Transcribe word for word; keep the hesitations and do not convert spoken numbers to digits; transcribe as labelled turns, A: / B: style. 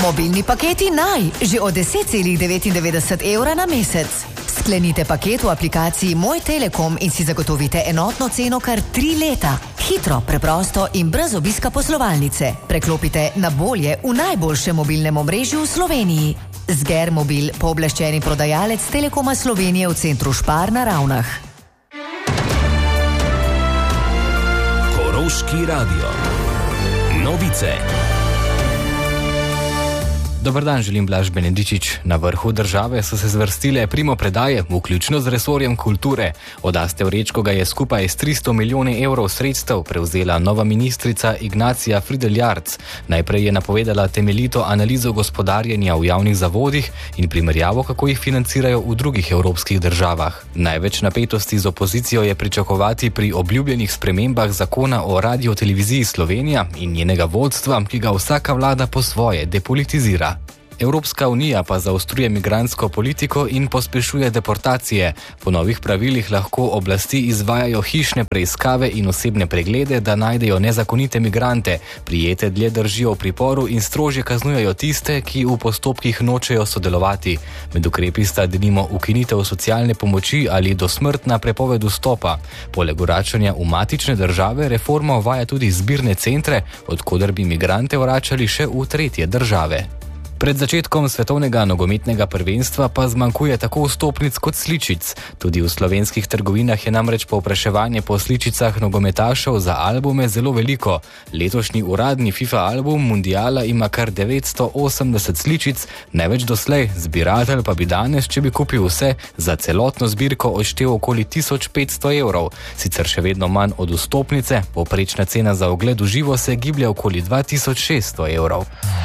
A: Mobilni paketi naj, že od deset celih devetindevetdeset evra na mesec. Sklenite paket v aplikaciji Moj Telekom in si zagotovite enotno ceno kar tri leta. Hitro, preprosto in brez obiska poslovalnice. Preklopite na bolje v najboljšem mobilnem omrežju v Sloveniji. Zger Mobil, pooblaščeni prodajalec Telekoma Slovenije v centru Špar na Ravnah.
B: Koroški radio. Novice.
C: Dobar dan, želim Blaž Benedičič. Na vrhu države so se zvrstile primopredaje, vključno z resorjem kulture. Od Aste Vrečko ga je skupaj s tristo milijoni evrov sredstev prevzela nova ministrica Ignacija Frideljarc. Najprej je napovedala temeljito analizo gospodarjenja v javnih zavodih in primerjavo, kako jih financirajo v drugih evropskih državah. Največ napetosti z opozicijo je pričakovati pri obljubljenih spremembah zakona o radioteleviziji Slovenija in njenega vodstva, ki ga vsaka vlada po svoje depolitizira. Evropska unija pa zaostruje migrantsko politiko in pospešuje deportacije. Po novih pravilih lahko oblasti izvajajo hišne preiskave in osebne preglede, da najdejo nezakonite migrante, prijete dlje držijo v priporu in strožje kaznujejo tiste, ki v postopkih nočejo sodelovati. Med ukrepi sta denimo ukinitev socialne pomoči ali dosmrtna prepoved vstopa. Poleg vračanja v matične države reforma uvaja tudi zbirne centre, od koder bi migrante vračali še v tretje države. Pred začetkom svetovnega nogometnega prvenstva pa zmanjkuje tako vstopnic kot sličic. Tudi v slovenskih trgovinah je namreč povpraševanje po sličicah nogometašev za albume zelo veliko. Letošnji uradni FIFA album Mundiala ima kar devetsto osemdeset sličic, največ doslej, zbiratelj pa bi danes, če bi kupil vse, za celotno zbirko odštel okoli tisoč petsto evrov. Sicer še vedno manj od vstopnice, povprečna cena za ogled v živo se giblje okoli dva tisoč šeststo evrov.